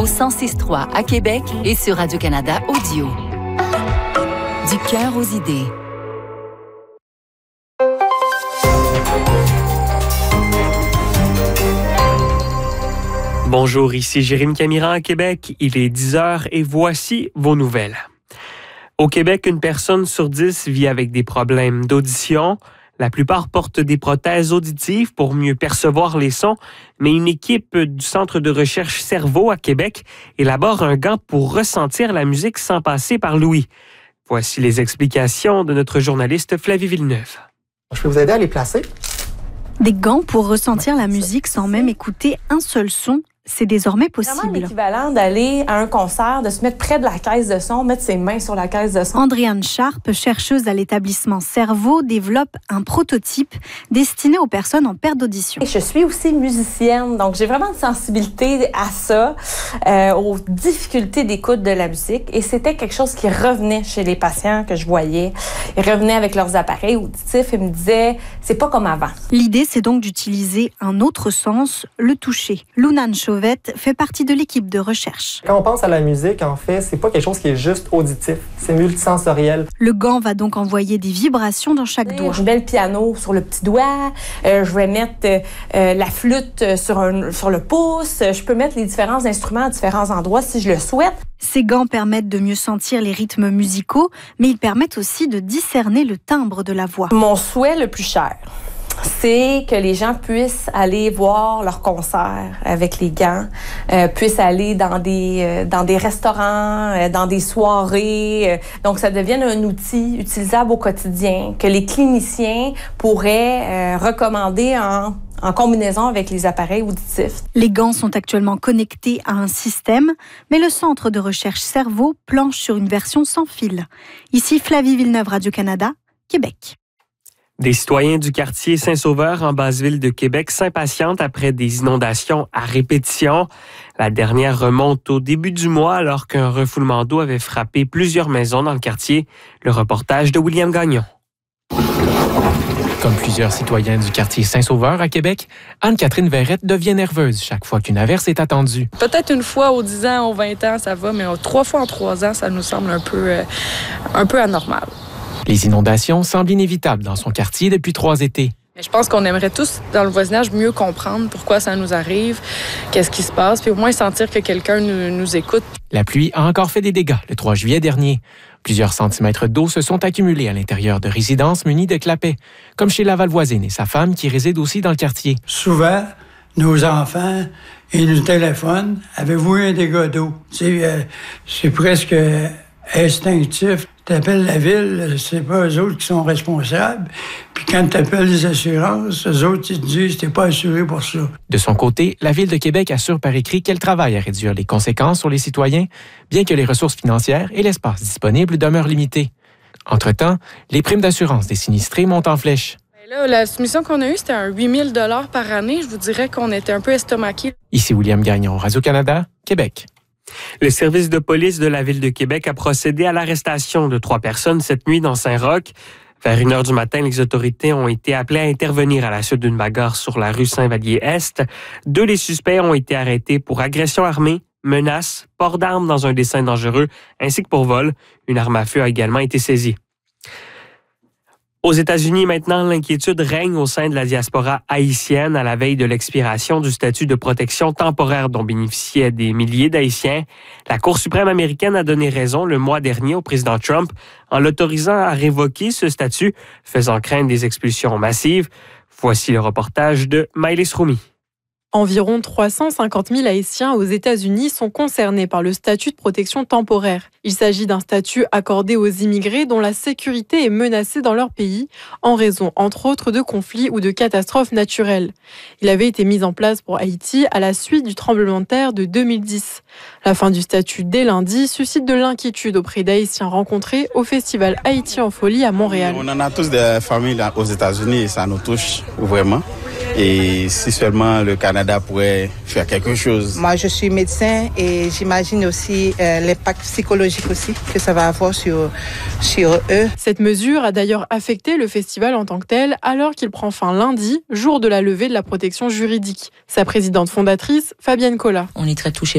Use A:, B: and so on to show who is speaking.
A: 106.3 à Québec et sur Radio-Canada Audio. Du cœur aux idées.
B: Bonjour, ici Jérémy Camiran à Québec. Il est 10h et voici vos nouvelles. Au Québec, une personne sur 10 vit avec des problèmes d'audition. La plupart portent des prothèses auditives pour mieux percevoir les sons, mais une équipe du Centre de recherche Cerveau à Québec élabore un gant pour ressentir la musique sans passer par l'ouïe. Voici les explications de notre journaliste Flavie Villeneuve.
C: Je peux vous aider à les placer?
D: Des gants pour ressentir la musique sans même écouter un seul son, c'est désormais possible.
E: C'est vraiment l'équivalent d'aller à un concert, de se mettre près de la caisse de son, mettre ses mains sur la caisse de son.
D: Andréane Sharp, chercheuse à l'établissement Cerveau, développe un prototype destiné aux personnes en perte d'audition.
E: Je suis aussi musicienne, donc j'ai vraiment une sensibilité à ça, aux difficultés d'écoute de la musique. Et c'était quelque chose qui revenait chez les patients que je voyais. Ils revenaient avec leurs appareils auditifs et me disaient « c'est pas comme avant ».
D: L'idée, c'est donc d'utiliser un autre sens, le toucher. Lunane Chauvette fait partie de l'équipe de recherche.
C: Quand on pense à la musique, en fait, c'est pas quelque chose qui est juste auditif, c'est multisensoriel.
D: Le gant va donc envoyer des vibrations dans chaque doigt.
E: Je mets le piano sur le petit doigt, je vais mettre la flûte sur le pouce, je peux mettre les différents instruments à différents endroits si je le souhaite.
D: Ces gants permettent de mieux sentir les rythmes musicaux, mais ils permettent aussi de discerner le timbre de la voix.
E: Mon souhait le plus cher, c'est que les gens puissent aller voir leurs concerts avec les gants, puissent aller dans des restaurants, dans des soirées. Donc, ça devienne un outil utilisable au quotidien que les cliniciens pourraient recommander en combinaison avec les appareils auditifs.
D: Les gants sont actuellement connectés à un système, mais le Centre de recherche Cerveau planche sur une version sans fil. Ici, Flavie Villeneuve, Radio-Canada, Québec.
B: Des citoyens du quartier Saint-Sauveur en basse-ville de Québec s'impatientent après des inondations à répétition. La dernière remonte au début du mois alors qu'un refoulement d'eau avait frappé plusieurs maisons dans le quartier. Le reportage de William Gagnon.
F: Comme plusieurs citoyens du quartier Saint-Sauveur à Québec, Anne-Catherine Verrette devient nerveuse chaque fois qu'une averse est attendue.
G: Peut-être une fois aux 10 ans, aux 20 ans, ça va, mais 3 fois en 3 ans, ça nous semble un peu anormal.
F: Les inondations semblent inévitables dans son quartier depuis 3 étés.
G: Je pense qu'on aimerait tous, dans le voisinage, mieux comprendre pourquoi ça nous arrive, qu'est-ce qui se passe, puis au moins sentir que quelqu'un nous écoute.
F: La pluie a encore fait des dégâts le 3 juillet dernier. Plusieurs centimètres d'eau se sont accumulés à l'intérieur de résidences munies de clapets, comme chez Laval voisine et sa femme qui réside aussi dans le quartier.
H: Souvent, nos enfants, ils nous téléphonent. Avez-vous eu un dégât d'eau? C'est presque instinctif. T'appelles la ville, c'est pas eux autres qui sont responsables. Puis quand t'appelles les assurances, eux autres, ils te disent t'es pas assuré pour ça.
F: De son côté, la Ville de Québec assure par écrit qu'elle travaille à réduire les conséquences sur les citoyens, bien que les ressources financières et l'espace disponible demeurent limités. Entre-temps, les primes d'assurance des sinistrés montent en flèche.
G: Là, la soumission qu'on a eue, c'était un 8 000 $ par année. Je vous dirais qu'on était un peu estomaqués.
F: Ici William Gagnon, Radio-Canada, Québec.
B: Le service de police de la Ville de Québec a procédé à l'arrestation de 3 personnes cette nuit dans Saint-Roch. Vers 1h du matin, les autorités ont été appelées à intervenir à la suite d'une bagarre sur la rue Saint-Vallier-Est. 2 des suspects ont été arrêtés pour agression armée, menace, port d'armes dans un dessin dangereux, ainsi que pour vol. Une arme à feu a également été saisie. Aux États-Unis, maintenant, l'inquiétude règne au sein de la diaspora haïtienne à la veille de l'expiration du statut de protection temporaire dont bénéficiaient des milliers d'Haïtiens. La Cour suprême américaine a donné raison le mois dernier au président Trump en l'autorisant à révoquer ce statut, faisant craindre des expulsions massives. Voici le reportage de Maëlys Roumi.
I: Environ 350 000 Haïtiens aux États-Unis sont concernés par le statut de protection temporaire. Il s'agit d'un statut accordé aux immigrés dont la sécurité est menacée dans leur pays en raison, entre autres, de conflits ou de catastrophes naturelles. Il avait été mis en place pour Haïti à la suite du tremblement de terre de 2010. La fin du statut dès lundi suscite de l'inquiétude auprès d'Haïtiens rencontrés au festival Haïti en folie à Montréal.
J: On en a tous des familles aux États-Unis et ça nous touche vraiment. Et si seulement le Canada pourrait faire quelque chose.
K: Moi, je suis médecin et j'imagine aussi l'impact psychologique aussi que ça va avoir sur eux.
I: Cette mesure a d'ailleurs affecté le festival en tant que tel alors qu'il prend fin lundi, jour de la levée de la protection juridique. Sa présidente fondatrice, Fabienne Collat.
L: On est très touchés